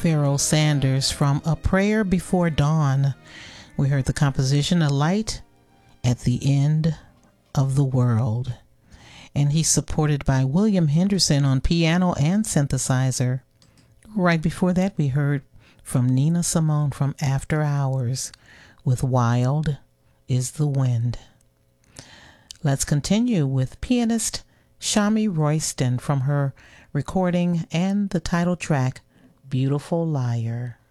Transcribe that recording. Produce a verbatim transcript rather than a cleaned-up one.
Pharoah Sanders from A Prayer Before Dawn. We heard the composition A Light at the End of the World. And he's supported by William Henderson on piano and synthesizer. Right before that, we heard from Nina Simone from After Hours with Wild is the Wind. Let's continue with pianist Shami Royston from her recording and the title track, Beautiful Liar.